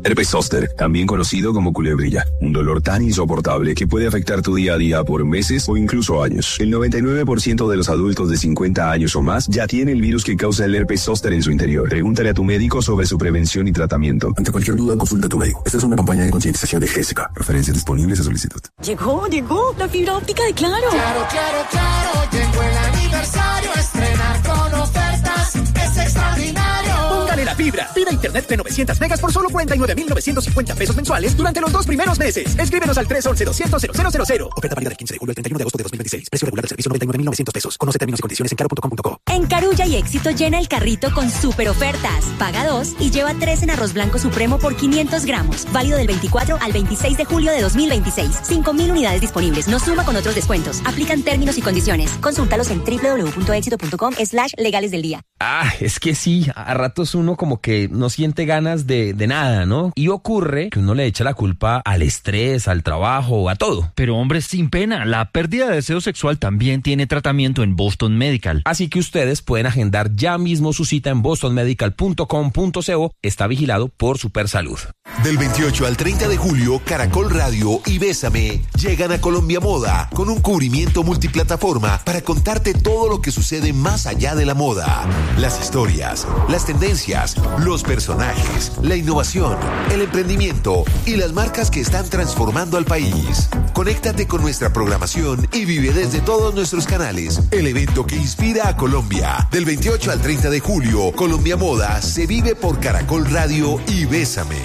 Herpes zóster, también conocido como culebrilla, un dolor tan insoportable que puede afectar tu día a día por meses o incluso años. El 99% de los adultos de 50 años o más ya tiene el virus que causa el herpes zóster en su interior. Pregúntale a tu médico sobre su prevención y tratamiento. Ante cualquier duda, consulta a tu médico. Esta es una campaña de concientización de Jessica. Referencias disponibles a solicitud. Llegó la fibra óptica de Claro. Claro, llegó el aniversario, estrenar con ofertas es extraordinario. Póngale la fibra. Pida internet de 900 megas por solo 49,950 pesos mensuales durante los 2 primeros meses. Escríbenos al 311-200-0000. Oferta válida del 15 de julio al 31 de agosto de 2026. Precio regular del servicio 99,900 pesos. Conoce términos y condiciones en claro.com.co. En Carulla y Éxito llena el carrito con super ofertas. Paga 2 y lleva 3 en arroz blanco supremo por 500 gramos. Válido del 24 al 26 de julio de 2026. 5,000 unidades disponibles. No suma con otros descuentos. Aplican términos y condiciones. Consúltalos en www.exito.com/legales del día. Es que sí, a ratos uno como que no siente ganas de nada, ¿no? Y ocurre que uno le echa la culpa al estrés, al trabajo, a todo. Pero hombre, sin pena, la pérdida de deseo sexual también tiene tratamiento en Boston Medical. Así que ustedes pueden agendar ya mismo su cita en bostonmedical.com.co. Está vigilado por Supersalud. Del 28 al 30 de julio, Caracol Radio y Bésame llegan a Colombia Moda con un cubrimiento multiplataforma para contarte todo lo que sucede más allá de la moda. Las historias, las tendencias, los personajes, la innovación, el emprendimiento y las marcas que están transformando al país. Conéctate con nuestra programación y vive desde todos nuestros canales el evento que inspira a Colombia. Del 28 al 30 de julio, Colombia Moda se vive por Caracol Radio y Bésame.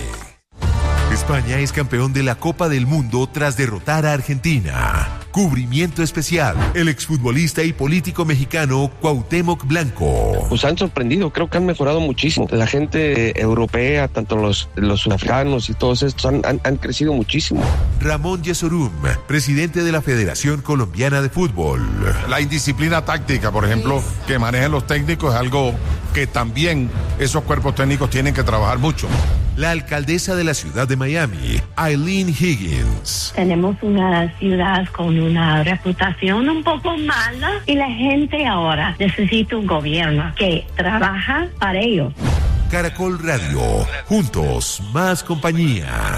España es campeón de la Copa del Mundo tras derrotar a Argentina. Cubrimiento especial. El exfutbolista y político mexicano Cuauhtémoc Blanco. Pues han sorprendido, creo que han mejorado muchísimo. La gente europea, tanto los sudafricanos y todos estos han crecido muchísimo. Ramón Yesorum, presidente de la Federación Colombiana de Fútbol. La indisciplina táctica, por ejemplo, que manejan los técnicos es algo que también esos cuerpos técnicos tienen que trabajar mucho. La alcaldesa de la ciudad de Miami, Aileen Higgins. Tenemos una ciudad con una reputación un poco mala y la gente ahora necesita un gobierno que trabaja para ellos. Caracol Radio, juntos, más compañía.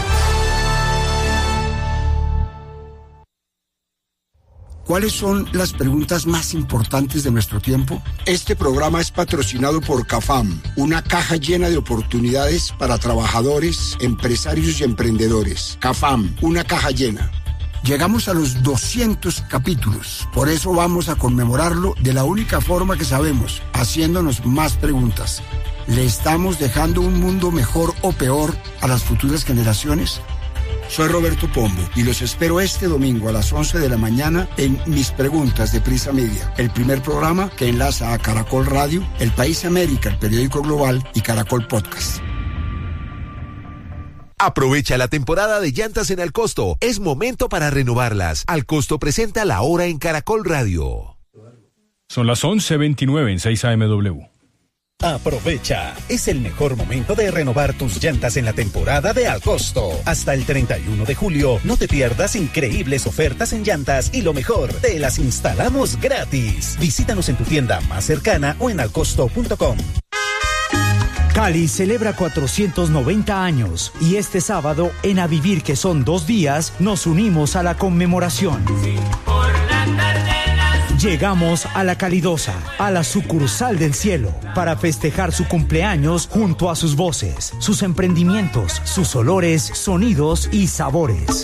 ¿Cuáles son las preguntas más importantes de nuestro tiempo? Este programa es patrocinado por CAFAM, una caja llena de oportunidades para trabajadores, empresarios y emprendedores. CAFAM, una caja llena. Llegamos a los 200 capítulos, por eso vamos a conmemorarlo de la única forma que sabemos, haciéndonos más preguntas. ¿Le estamos dejando un mundo mejor o peor a las futuras generaciones? Soy Roberto Pombo y los espero este domingo a las 11 de la mañana en Mis Preguntas de Prisa Media, el primer programa que enlaza a Caracol Radio, El País América, el periódico global y Caracol Podcast. Aprovecha la temporada de llantas en Alcosto. Es momento para renovarlas. Alcosto presenta La Hora en Caracol Radio. Son las 11:29 en 6 AMW. Aprovecha, es el mejor momento de renovar tus llantas en la temporada de Alcosto. Hasta el 31 de julio, no te pierdas increíbles ofertas en llantas y lo mejor, te las instalamos gratis. Visítanos en tu tienda más cercana o en alcosto.com. Cali celebra 490 años y este sábado, en A Vivir que son 2 días, nos unimos a la conmemoración. Llegamos a La Calidosa, a la sucursal del cielo, para festejar su cumpleaños junto a sus voces, sus emprendimientos, sus olores, sonidos y sabores.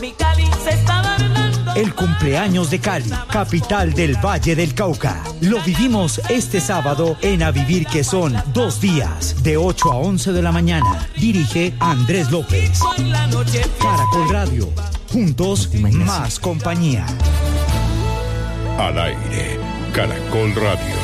El cumpleaños de Cali, capital del Valle del Cauca. Lo vivimos este sábado en A Vivir que son 2 días, de 8 a 11 de la mañana. Dirige Andrés López. Caracol Radio, juntos más compañía. Al aire, Caracol Radio.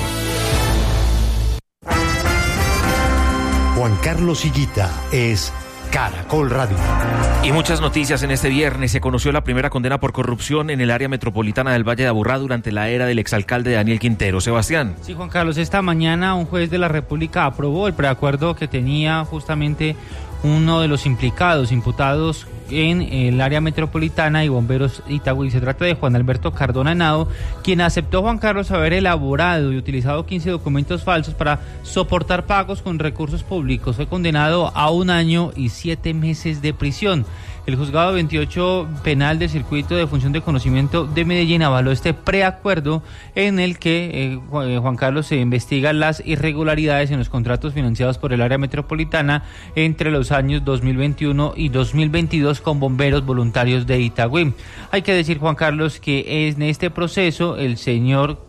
Juan Carlos Higuita es Caracol Radio. Y muchas noticias en este viernes. Se conoció la primera condena por corrupción en el área metropolitana del Valle de Aburrá durante la era del exalcalde Daniel Quintero. Sebastián. Sí, Juan Carlos, esta mañana un juez de la República aprobó el preacuerdo que tenía justamente uno de los imputados en el área metropolitana y bomberos Itagüí. Se trata de Juan Alberto Cardona Henao, quien aceptó, Juan Carlos, haber elaborado y utilizado 15 documentos falsos para soportar pagos con recursos públicos. Fue condenado a 1 año y 7 meses de prisión. El juzgado 28 penal del circuito de función de conocimiento de Medellín avaló este preacuerdo en el que, Juan Carlos, se investigan las irregularidades en los contratos financiados por el área metropolitana entre los años 2021 y 2022 con bomberos voluntarios de Itagüí. Hay que decir, Juan Carlos, que en este proceso el señor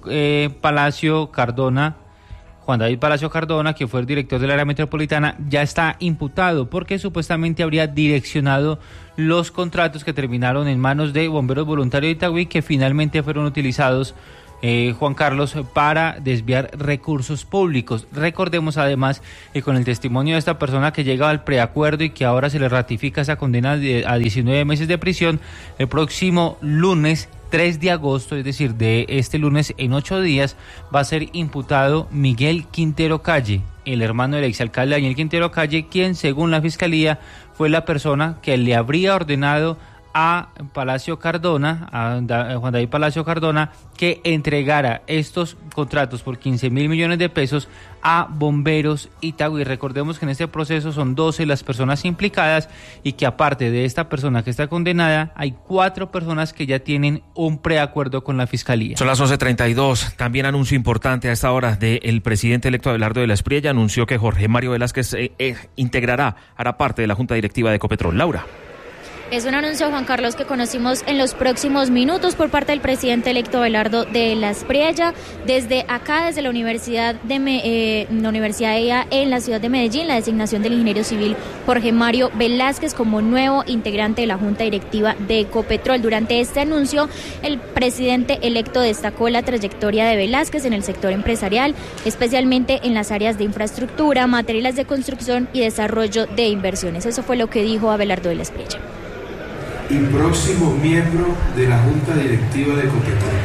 Juan David Palacio Cardona, que fue el director del área metropolitana, ya está imputado porque supuestamente habría direccionado los contratos que terminaron en manos de bomberos voluntarios de Itagüí, que finalmente fueron utilizados, Juan Carlos, para desviar recursos públicos. Recordemos además que con el testimonio de esta persona que llega al preacuerdo y que ahora se le ratifica esa condena a 19 meses de prisión, el próximo lunes 3 de agosto, es decir, de este lunes en 8 días, va a ser imputado Miguel Quintero Calle, el hermano del exalcalde Daniel Quintero Calle, quien, según la Fiscalía, fue la persona que le habría ordenado a Palacio Cardona, a Juan David Palacio Cardona, que entregara estos contratos por 15.000 millones de pesos a bomberos Itagüí. Recordemos que en este proceso son 12 las personas implicadas y que, aparte de esta persona que está condenada, hay 4 personas que ya tienen un preacuerdo con la Fiscalía. Son las 11:32. También anuncio importante a esta hora del presidente electo Abelardo de la Espriella. Anunció que Jorge Mario Velázquez hará parte de la Junta Directiva de Ecopetrol. Laura. Es un anuncio, Juan Carlos, que conocimos en los próximos minutos por parte del presidente electo Abelardo de la Espriella. Desde acá, desde la Universidad EIA en la ciudad de Medellín, la designación del ingeniero civil Jorge Mario Velázquez como nuevo integrante de la Junta Directiva de Ecopetrol. Durante este anuncio, el presidente electo destacó la trayectoria de Velázquez en el sector empresarial, especialmente en las áreas de infraestructura, materiales de construcción y desarrollo de inversiones. Eso fue lo que dijo Abelardo de la Espriella. Y próximo miembro de la Junta Directiva de Ecopetrol.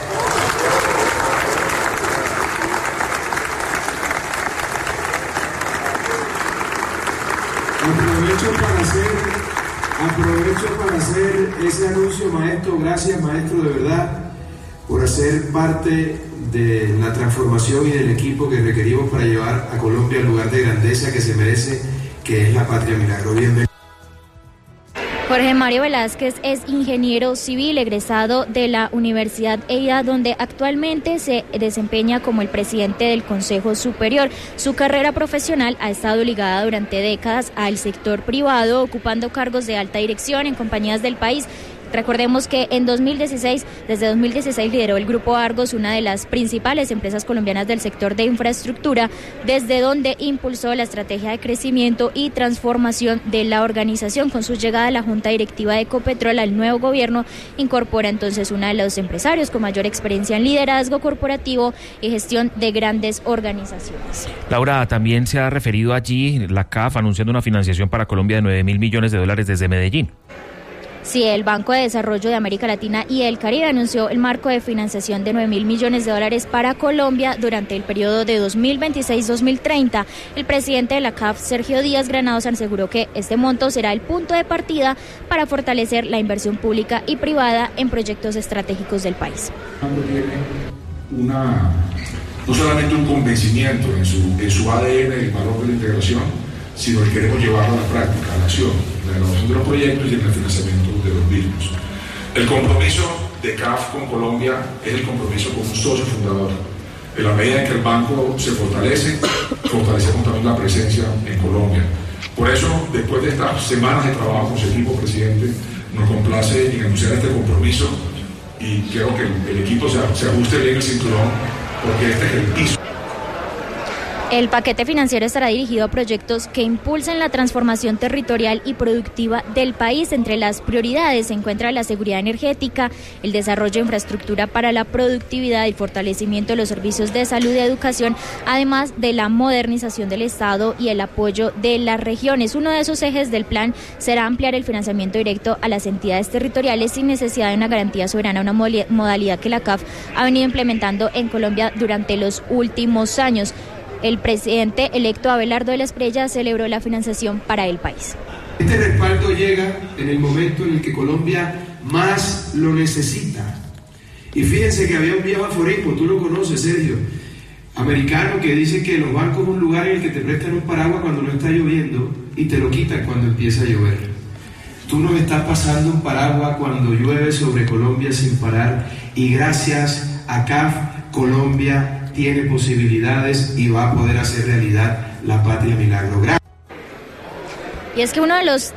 Aprovecho para hacer ese anuncio, maestro. Gracias, maestro, de verdad, por hacer parte de la transformación y del equipo que requerimos para llevar a Colombia al lugar de grandeza que se merece, que es la patria milagro. Bienvenido. Jorge Mario Velázquez es ingeniero civil egresado de la Universidad EIA, donde actualmente se desempeña como el presidente del Consejo Superior. Su carrera profesional ha estado ligada durante décadas al sector privado, ocupando cargos de alta dirección en compañías del país. Recordemos que desde 2016 lideró el Grupo Argos, una de las principales empresas colombianas del sector de infraestructura, desde donde impulsó la estrategia de crecimiento y transformación de la organización. Con su llegada a la Junta Directiva de Ecopetrol al nuevo gobierno, incorpora entonces uno de los empresarios con mayor experiencia en liderazgo corporativo y gestión de grandes organizaciones. Laura, también se ha referido allí la CAF anunciando una financiación para Colombia de $9.000 millones desde Medellín. Sí, el Banco de Desarrollo de América Latina y el Caribe anunció el marco de financiación de $9.000 millones para Colombia durante el periodo de 2026-2030. El presidente de la CAF, Sergio Díaz Granados, aseguró que este monto será el punto de partida para fortalecer la inversión pública y privada en proyectos estratégicos del país. No solamente un convencimiento en su ADN, el valor de la integración, sino que queremos llevarlo a la práctica, a la acción, en la elaboración de los proyectos y en el financiamiento de los mismos. El compromiso de CAF con Colombia es el compromiso con un socio fundador. En la medida en que el banco se fortalecemos también la presencia en Colombia. Por eso, después de estas semanas de trabajo con su equipo, presidente, nos complace en anunciar este compromiso y quiero que el equipo se ajuste bien el cinturón, porque este es el piso. El paquete financiero estará dirigido a proyectos que impulsen la transformación territorial y productiva del país. Entre las prioridades se encuentra la seguridad energética, el desarrollo de infraestructura para la productividad y fortalecimiento de los servicios de salud y educación, además de la modernización del Estado y el apoyo de las regiones. Uno de esos ejes del plan será ampliar el financiamiento directo a las entidades territoriales sin necesidad de una garantía soberana, una modalidad que la CAF ha venido implementando en Colombia durante los últimos años. El presidente electo Abelardo de la Espriella celebró la financiación para el país. Este respaldo llega en el momento en el que Colombia más lo necesita. Y fíjense que había un viejo aforismo, tú lo conoces, Sergio, americano, que dice que los bancos es un lugar en el que te prestan un paraguas cuando no está lloviendo y te lo quitan cuando empieza a llover. Tú nos estás pasando un paraguas cuando llueve sobre Colombia sin parar, y gracias a CAF, Colombia tiene posibilidades y va a poder hacer realidad la Patria Milagro. Y es que una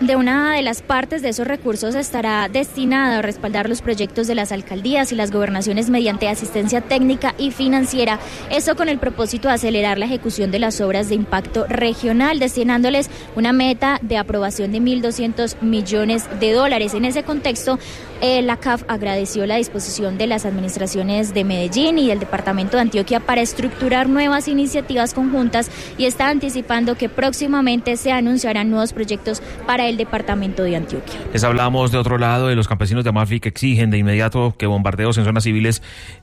de las partes de esos recursos estará destinada a respaldar los proyectos de las alcaldías y las gobernaciones mediante asistencia técnica y financiera. Eso con el propósito de acelerar la ejecución de las obras de impacto regional, destinándoles una meta de aprobación de $1.200 millones. En ese contexto, la CAF agradeció la disposición de las administraciones de Medellín y del departamento de Antioquia para estructurar nuevas iniciativas conjuntas y está anticipando que próximamente se anunciarán nuevos proyectos para el departamento de Antioquia. Les hablamos de otro lado de los campesinos de Amalfi que exigen de inmediato que bombardeos en zonas civiles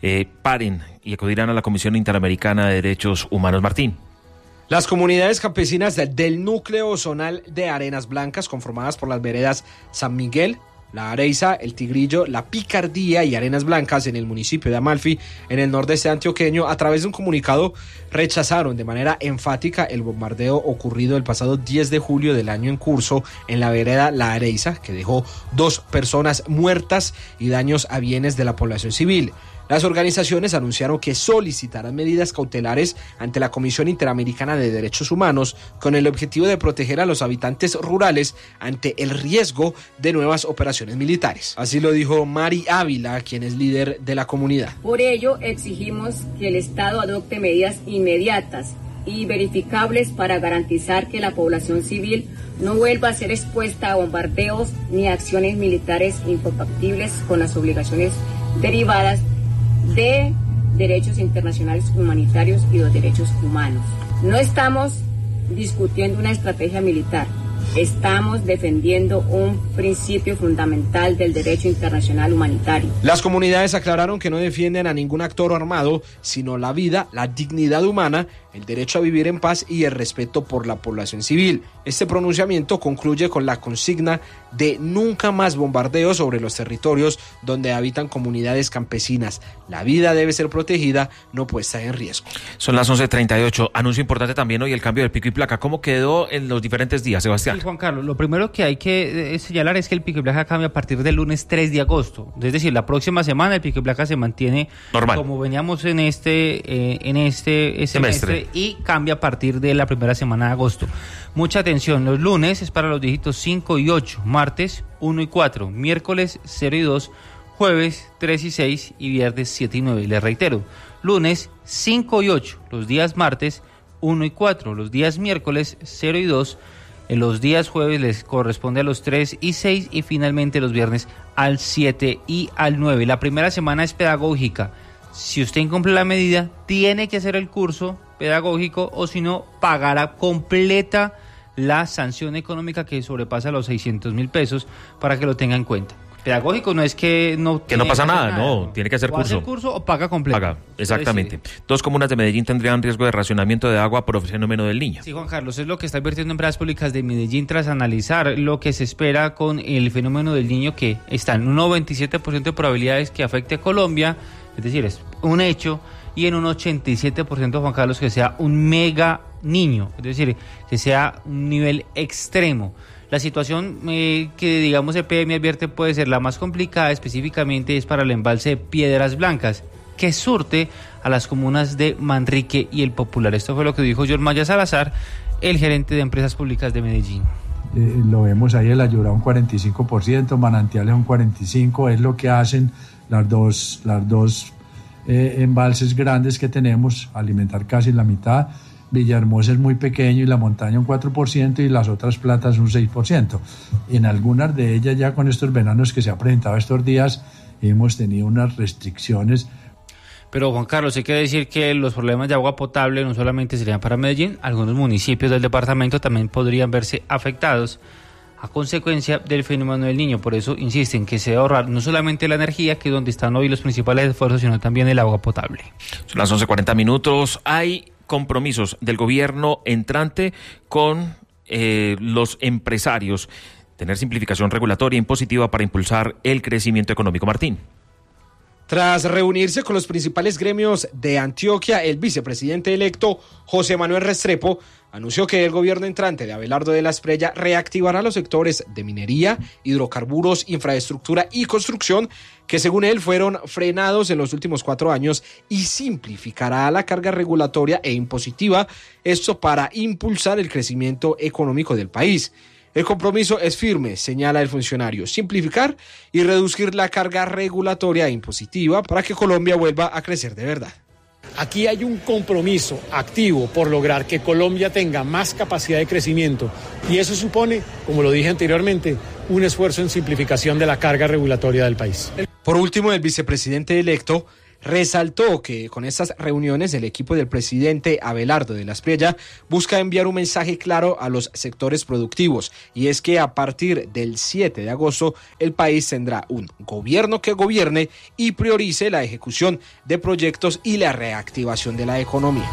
paren y acudirán a la Comisión Interamericana de Derechos Humanos. Martín. Las comunidades campesinas del núcleo zonal de Arenas Blancas, conformadas por las veredas San Miguel, La Areiza, El Tigrillo, La Picardía y Arenas Blancas en el municipio de Amalfi, en el nordeste antioqueño, a través de un comunicado rechazaron de manera enfática el bombardeo ocurrido el pasado 10 de julio del año en curso en la vereda La Areiza, que dejó 2 personas muertas y daños a bienes de la población civil. Las organizaciones anunciaron que solicitarán medidas cautelares ante la Comisión Interamericana de Derechos Humanos con el objetivo de proteger a los habitantes rurales ante el riesgo de nuevas operaciones militares. Así lo dijo Mari Ávila, quien es líder de la comunidad. Por ello, exigimos que el Estado adopte medidas inmediatas y verificables para garantizar que la población civil no vuelva a ser expuesta a bombardeos ni acciones militares incompatibles con las obligaciones derivadas de derechos internacionales humanitarios y los derechos humanos. No estamos discutiendo una estrategia militar, estamos defendiendo un principio fundamental del derecho internacional humanitario. Las comunidades aclararon que no defienden a ningún actor armado, sino la vida, la dignidad humana, el derecho a vivir en paz y el respeto por la población civil. Este pronunciamiento concluye con la consigna de nunca más bombardeos sobre los territorios donde habitan comunidades campesinas. La vida debe ser protegida, no puesta en riesgo. Son las 11:38. Anuncio importante también hoy, el cambio del pico y placa. ¿Cómo quedó en los diferentes días, Sebastián? Sí, Juan Carlos, lo primero que hay que señalar es que el pico y placa cambia a partir del lunes 3 de agosto. Es decir, la próxima semana el pico y placa se mantiene normal, como veníamos en este semestre, y cambia a partir de la primera semana de agosto. Mucha atención, los lunes es para los dígitos 5 y 8, martes 1 y 4, miércoles 0 y 2, jueves 3 y 6 y viernes 7 y 9. Les reitero, lunes 5 y 8, los días martes 1 y 4, los días miércoles 0 y 2, en los días jueves les corresponde a los 3 y 6 y finalmente los viernes al 7 y al 9. La primera semana es pedagógica. Si usted incumple la medida, tiene que hacer el curso pedagógico o si no, pagará completa la sanción económica que sobrepasa los 600.000 pesos para que lo tenga en cuenta. Pedagógico no es que no pasa nada, no, tiene que hacer curso. Hace el curso o paga completo. Paga, exactamente. 2 comunas de Medellín tendrían riesgo de racionamiento de agua por el fenómeno del Niño. Sí, Juan Carlos, es lo que está advirtiendo Empresas Públicas de Medellín tras analizar lo que se espera con el fenómeno del Niño, que está en un 97% de probabilidades que afecte a Colombia, es decir, es un hecho, y en un 87%, Juan Carlos, que sea un mega niño, es decir, que sea un nivel extremo. La situación que, digamos, EPM advierte puede ser la más complicada, específicamente es para el embalse de Piedras Blancas, que surte a las comunas de Manrique y El Popular. Esto fue lo que dijo John Maya Salazar, el gerente de Empresas Públicas de Medellín. Lo vemos ahí, el Ayurá un 45%, Manantiales un 45%, es lo que hacen las dos embalses grandes que tenemos, alimentar casi la mitad. Villahermosa es muy pequeño y la montaña un 4% y las otras platas un 6%. En algunas de ellas ya con estos veranos que se ha presentado estos días hemos tenido unas restricciones. Pero Juan Carlos, hay que decir que los problemas de agua potable no solamente serían para Medellín, algunos municipios del departamento también podrían verse afectados a consecuencia del fenómeno del Niño. Por eso insisten que se debe ahorrar no solamente la energía, que es donde están hoy los principales esfuerzos, sino también el agua potable. Son las 11:40. Hay compromisos del gobierno entrante con los empresarios. Tener simplificación regulatoria impositiva para impulsar el crecimiento económico. Martín. Tras reunirse con los principales gremios de Antioquia, el vicepresidente electo José Manuel Restrepo anunció que el gobierno entrante de Abelardo de la Espriella reactivará los sectores de minería, hidrocarburos, infraestructura y construcción que según él fueron frenados en los últimos 4 años y simplificará la carga regulatoria e impositiva, esto para impulsar el crecimiento económico del país. El compromiso es firme, señala el funcionario, simplificar y reducir la carga regulatoria e impositiva para que Colombia vuelva a crecer de verdad. Aquí hay un compromiso activo por lograr que Colombia tenga más capacidad de crecimiento y eso supone, como lo dije anteriormente, un esfuerzo en simplificación de la carga regulatoria del país. Por último, el vicepresidente electo resaltó que con estas reuniones el equipo del presidente Abelardo de la Espriella busca enviar un mensaje claro a los sectores productivos y es que a partir del 7 de agosto el país tendrá un gobierno que gobierne y priorice la ejecución de proyectos y la reactivación de la economía.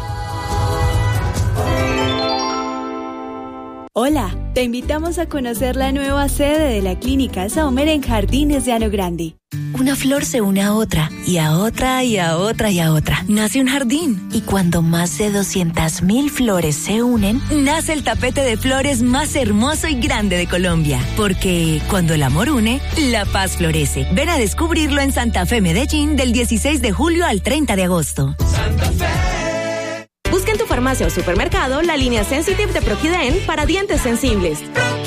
Hola, te invitamos a conocer la nueva sede de la Clínica Sommer en Jardines de Llano Grande. Una flor se une a otra, y a otra, y a otra, y a otra. Nace un jardín, y cuando más de 200.000 flores se unen, nace el tapete de flores más hermoso y grande de Colombia. Porque cuando el amor une, la paz florece. Ven a descubrirlo en Santa Fe, Medellín, del 16 de julio al 30 de agosto. Santa Fe. Busca en tu farmacia o supermercado la línea Sensitive de Proquiden para dientes sensibles.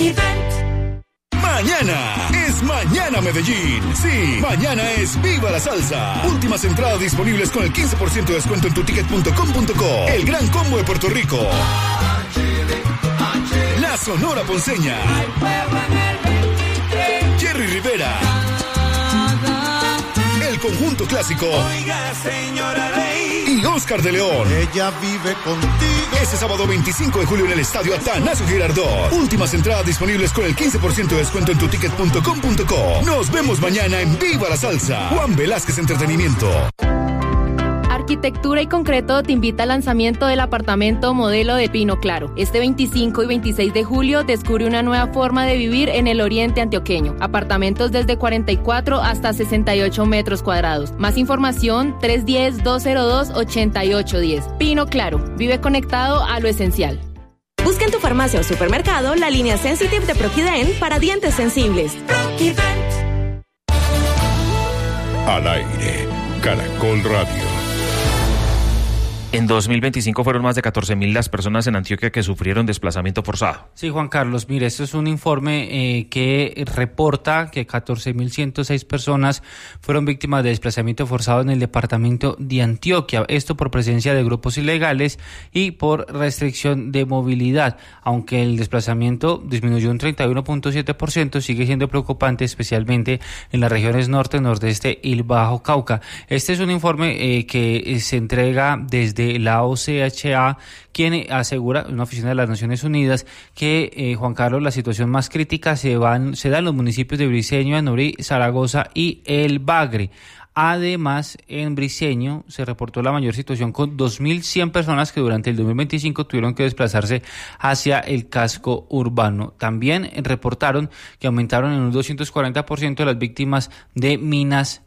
Mañana es Mañana Medellín. Sí, mañana es Viva la Salsa. Últimas entradas disponibles con el 15% de descuento en tuticket.com.co. El gran combo de Puerto Rico. La Sonora Ponceña. Jerry Rivera. El conjunto clásico. Oiga, señora Ley. Y Oscar de León. Ella vive contigo. Este sábado 25 de julio en el Estadio Atanasio Girardot. Últimas entradas disponibles con el 15% de descuento en tuticket.com.co. Nos vemos mañana en Viva la Salsa. Juan Velázquez Entretenimiento. Arquitectura y Concreto te invita al lanzamiento del apartamento modelo de Pino Claro. Este 25 y 26 de julio descubre una nueva forma de vivir en el oriente antioqueño. Apartamentos desde 44 hasta 68 metros cuadrados. Más información 310-202-8810. Pino Claro, vive conectado a lo esencial. Busca en tu farmacia o supermercado la línea Sensitive de Proquiden para dientes sensibles. Al aire, Caracol Radio. En 2025 fueron más de 14.000 las personas en Antioquia que sufrieron desplazamiento forzado. Sí, Juan Carlos, mire, esto es un informe que reporta que 14.106 personas fueron víctimas de desplazamiento forzado en el departamento de Antioquia. Esto por presencia de grupos ilegales y por restricción de movilidad. Aunque el desplazamiento disminuyó un 31.7%, sigue siendo preocupante, especialmente en las regiones norte, nordeste y el Bajo Cauca. Este es un informe que se entrega desde la OCHA, quien asegura, una oficina de las Naciones Unidas, que Juan Carlos, la situación más crítica se da en los municipios de Briceño, Anorí, Zaragoza y El Bagre. Además, en Briceño se reportó la mayor situación con 2.100 personas que durante el 2025 tuvieron que desplazarse hacia el casco urbano. También reportaron que aumentaron en un 240% las víctimas de minas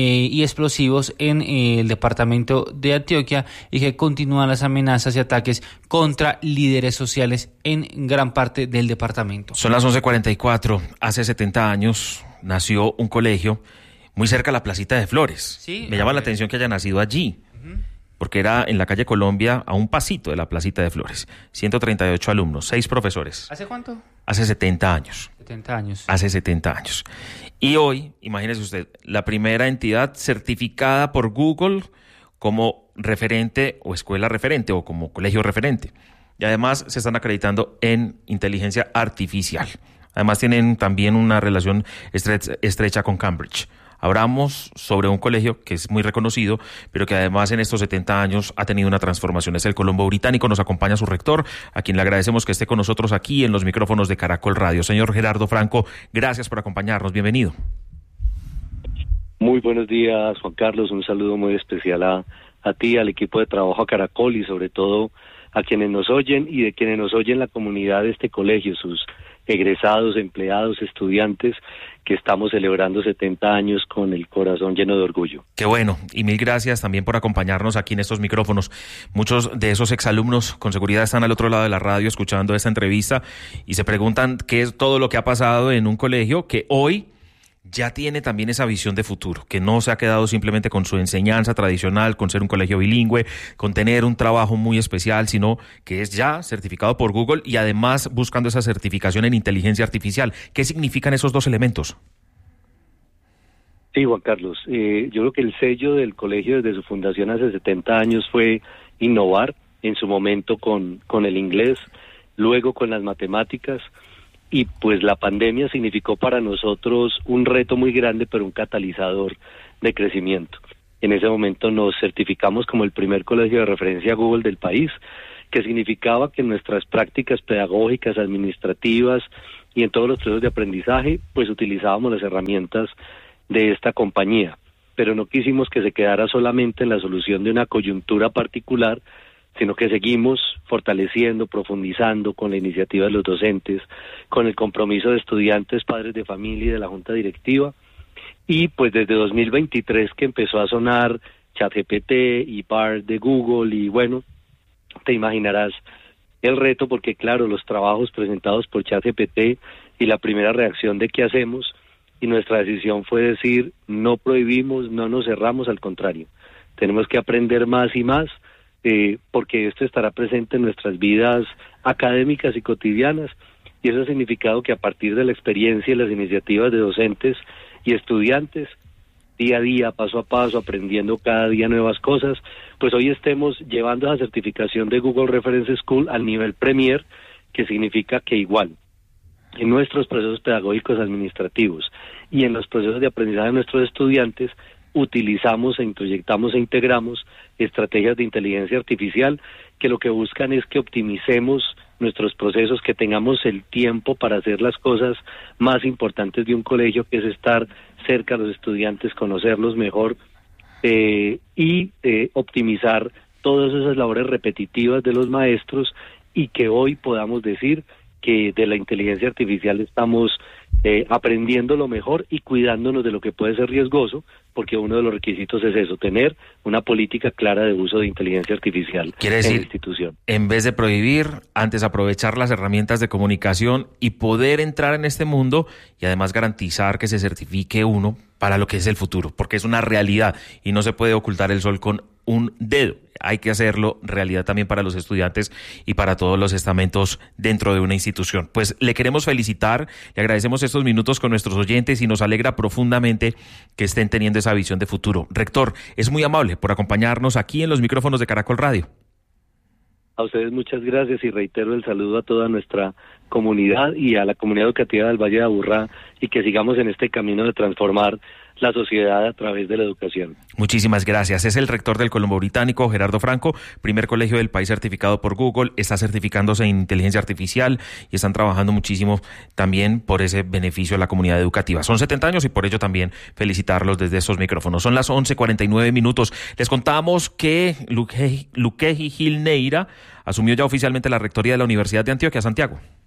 y explosivos en el departamento de Antioquia y que continúan las amenazas y ataques contra líderes sociales en gran parte del departamento. Son las 11:44. Hace 70 años nació un colegio muy cerca de la Placita de Flores. Sí, me llama la atención que haya nacido allí, porque era en la calle Colombia, a un pasito de la Placita de Flores. 138 alumnos, 6 profesores. ¿Hace cuánto? Hace 70 años. 70 años. Hace 70 años. Y hoy, imagínese usted, la primera entidad certificada por Google como referente o escuela referente o como colegio referente. Y además se están acreditando en inteligencia artificial. Además tienen también una relación estrecha con Cambridge. Hablamos sobre un colegio que es muy reconocido, pero que además en estos 70 años ha tenido una transformación. Es el Colombo Británico, nos acompaña su rector, a quien le agradecemos que esté con nosotros aquí en los micrófonos de Caracol Radio. Señor Gerardo Franco, gracias por acompañarnos, bienvenido. Muy buenos días, Juan Carlos, un saludo muy especial a a ti, al equipo de trabajo, a Caracol y sobre todo a quienes nos oyen y de quienes nos oyen la comunidad de este colegio, sus egresados, empleados, estudiantes, que estamos celebrando 70 años con el corazón lleno de orgullo. Qué bueno, y mil gracias también por acompañarnos aquí en estos micrófonos. Muchos de esos exalumnos con seguridad están al otro lado de la radio escuchando esta entrevista y se preguntan qué es todo lo que ha pasado en un colegio que hoy ya tiene también esa visión de futuro, que no se ha quedado simplemente con su enseñanza tradicional, con ser un colegio bilingüe, con tener un trabajo muy especial, sino que es ya certificado por Google y además buscando esa certificación en inteligencia artificial. ¿Qué significan esos dos elementos? Sí, Juan Carlos, yo creo que el sello del colegio desde su fundación hace 70 años fue innovar, en su momento con el inglés, luego con las matemáticas. Y pues la pandemia significó para nosotros un reto muy grande, pero un catalizador de crecimiento. En ese momento nos certificamos como el primer colegio de referencia Google del país, que significaba que en nuestras prácticas pedagógicas, administrativas y en todos los procesos de aprendizaje, pues utilizábamos las herramientas de esta compañía. Pero no quisimos que se quedara solamente en la solución de una coyuntura particular, sino que seguimos fortaleciendo, profundizando con la iniciativa de los docentes, con el compromiso de estudiantes, padres de familia y de la junta directiva, y pues desde 2023 que empezó a sonar ChatGPT y Bard de Google, y bueno, te imaginarás el reto, porque claro, los trabajos presentados por ChatGPT y la primera reacción de qué hacemos, y nuestra decisión fue decir, no prohibimos, no nos cerramos, al contrario, tenemos que aprender más y más, porque esto estará presente en nuestras vidas académicas y cotidianas, y eso ha significado que a partir de la experiencia y las iniciativas de docentes y estudiantes, día a día, paso a paso, aprendiendo cada día nuevas cosas, pues hoy estemos llevando la certificación de Google Reference School al nivel Premier, que significa que igual, en nuestros procesos pedagógicos administrativos y en los procesos de aprendizaje de nuestros estudiantes, utilizamos e introyectamos e integramos estrategias de inteligencia artificial que lo que buscan es que optimicemos nuestros procesos, que tengamos el tiempo para hacer las cosas más importantes de un colegio, que es estar cerca de los estudiantes, conocerlos mejor y optimizar todas esas labores repetitivas de los maestros, y que hoy podamos decir que de la inteligencia artificial estamos aprendiendo lo mejor y cuidándonos de lo que puede ser riesgoso, porque uno de los requisitos es eso, tener una política clara de uso de inteligencia artificial en la institución. En vez de prohibir, antes aprovechar las herramientas de comunicación y poder entrar en este mundo y además garantizar que se certifique uno para lo que es el futuro, porque es una realidad y no se puede ocultar el sol con un dedo. Hay que hacerlo realidad también para los estudiantes y para todos los estamentos dentro de una institución. Pues le queremos felicitar, le agradecemos estos minutos con nuestros oyentes y nos alegra profundamente que estén teniendo esa visión de futuro. Rector, es muy amable por acompañarnos aquí en los micrófonos de Caracol Radio. A ustedes muchas gracias y reitero el saludo a toda nuestra comunidad y a la comunidad educativa del Valle de Aburrá, y que sigamos en este camino de transformar la sociedad a través de la educación. Muchísimas gracias. Es el rector del Colombo Británico, Gerardo Franco, primer colegio del país certificado por Google, está certificándose en inteligencia artificial y están trabajando muchísimo también por ese beneficio a la comunidad educativa. Son 70 años y por ello también felicitarlos desde esos micrófonos. Son las 11:49. Les contamos que Luqueji Gil Neira asumió ya oficialmente la rectoría de la Universidad de Antioquia, Santiago.